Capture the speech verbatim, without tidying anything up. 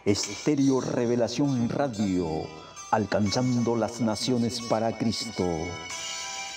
Estéreo Revelación Radio, alcanzando las naciones para Cristo.